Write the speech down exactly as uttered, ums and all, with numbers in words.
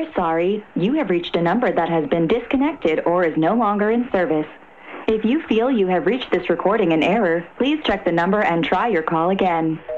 sorry. You have reached a number that has been disconnected or is no longer in service. If you feel you have reached this recording in error, please check the number and try your call again.